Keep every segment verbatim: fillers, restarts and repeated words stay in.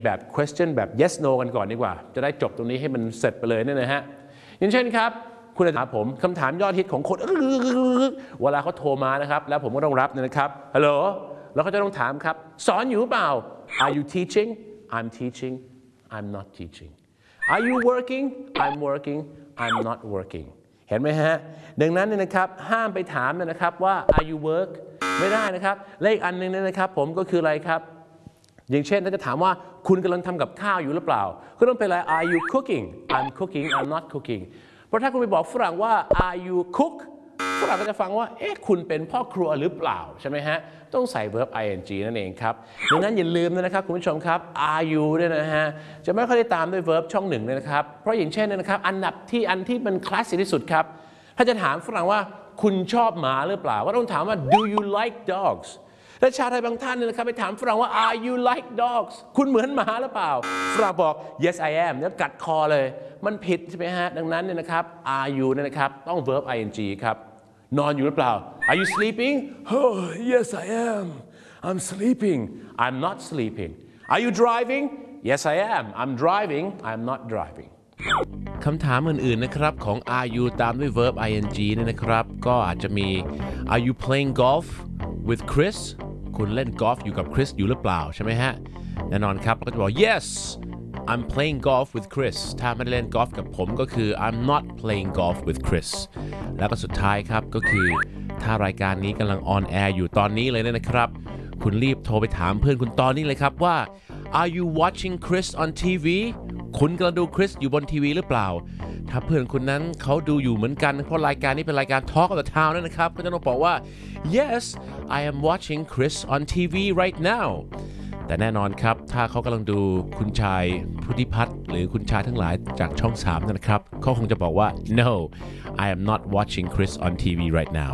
แบบ question แบบ yes no กันก่อนดีกว่าจะได้จบตรงนี้ให้มันเสร็จไปเลยเนี่ยนะฮะอย่างเช่นครับคุณถามผมคำถามยอดฮิตของคนเวลาเขาโทรมานะครับแล้วผมก็ต้องรับนะครับฮัลโหลแล้วเขาจะต้องถามครับสอนอยู่เปล่า Are you teaching I'm teaching I'm not teaching Are you working I'm working I'm not working เห็นไหมฮะดังนั้นเนี่ยนะครับห้ามไปถามนะครับว่า Are you work ไม่ได้นะครับเลขอันนึงเนี่ยนะครับผมก็คืออะไรครับอย่างเช่นถ้าจะถามว่าคุณกำลังทำกับข้าวอยู่หรือเปล่าก็ต้องเป็นอะไร Are you cooking I'm cooking I'm not cooking เพราะถ้าคุณไปบอกฝรั่งว่า Are you cook ฝรั่งก็จะฟังว่าเอ๊ะคุณเป็นพ่อครัวหรือเปล่าใช่ไหมฮะต้องใส่ verb ing นั่นเองครับดังนั้นอย่าลืมนะครับคุณผู้ชมครับ Are you เนี่ยนะฮะจะไม่ค่อยได้ตามด้วย verb ช่องหนึ่งเลยนะครับเพราะอย่างเช่นนะครับอันดับที่อันที่มันคลาสสิกที่สุดครับถ้าจะถามฝรั่งว่าคุณชอบหมาหรือเปล่าก็ต้องถามว่า Do you like dogsและชาวไทยบางท่านเนี่ยนะครับไปถามฝรั่งว่า Are you like dogs คุณเหมือนหมาหรือเปล่าฝรั่งบอก Yes I am แล้วกัดคอเลยมันผิดใช่ไหมฮะดังนั้นเนี่ยนะครับ Are you เนี่ยนะครับต้อง verb ing ครับนอนอยู่หรือเปล่า Are you sleeping Oh yes I am I'm sleeping I'm not sleeping Are you driving Yes I am I'm driving I'm not driving คำถามอื่นๆนะครับของ Are you ตามด้วย verb ing เนี่ยนะครับก็อาจจะมี Are you playing golf with Chrisคุณเล่นกอล์ฟอยู่กับคริสอยู่หรือเปล่าใช่ไหมฮะแน่นอนครับเราก็จะบอก yes I'm playing golf with Chris ถ้าไม่ได้เล่นกอล์ฟกับผมก็คือ I'm not playing golf with Chris แล้วก็สุดท้ายครับก็คือถ้ารายการนี้กำลังออนแอร์อยู่ตอนนี้เลยนะครับคุณรีบโทรไปถามเพื่อนคุณตอนนี้เลยครับว่า Are you watching Chris on ที วี คุณกำลังดูคริสอยู่บนทีวีหรือเปล่าถ้าเพื่อนคุณนั้นเขาดูอยู่เหมือนกันเพราะรายการนี้เป็นรายการ Talk of the Town นั่นนะครับก็จะต้องบอกว่า yes I am watching Chris on ที วี right now แต่แน่นอนครับถ้าเขากำลังดูคุณชายพุทธิพัฒน์หรือคุณชายทั้งหลายจากช่องสามนะครับเขาคงจะบอกว่า no I am not watching Chris on ที วี right now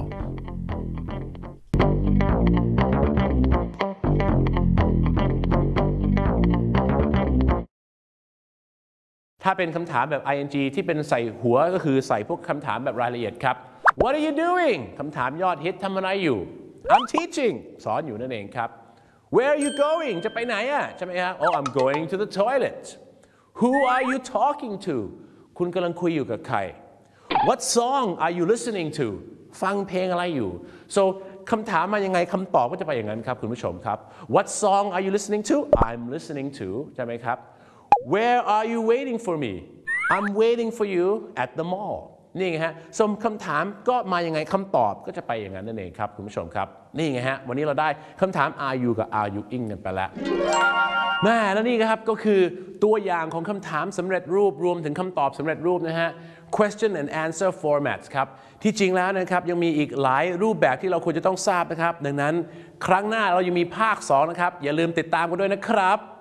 ถ้าเป็นคำถามแบบ ing ที่เป็นใส่หัวก็คือใส่พวกคำถามแบบรายละเอียดครับ What are you doing คำถามยอดฮิตทำอะไรอยู่ I'm teaching สอนอยู่นั่นเองครับ Where are you going จะไปไหนอ่ะใช่ไหมครับ Oh I'm going to the toilet Who are you talking to คุณกำลังคุยอยู่กับใคร What song are you listening to ฟังเพลงอะไรอยู่ so คำถามมายังไงคำตอบก็จะไปอย่างนั้นครับคุณผู้ชมครับ What song are you listening to I'm listening to ใช่ไหมครับWhere are you waiting for me? I'm waiting for you at the mall. นี่ไงฮะสมคำถามก็มายังไงคำตอบก็จะไปอย่างนั้นนั่นเองครับคุณผู้ชมครับนี่ไงฮะวันนี้เราได้คำถาม are you กับ are you in กันไปแล้วแม่แล้วนี่ครับก็คือตัวอย่างของคำถามสำเร็จรูปรวมถึงคำตอบสำเร็จรูปนะฮะ question and answer formats ครับที่จริงแล้วนะครับยังมีอีกหลายรูปแบบที่เราควรจะต้องทราบนะครับดังนั้นครั้งหน้าเรายังมีภาคสองนะครับอย่าลืมติดตามกันด้วยนะครับ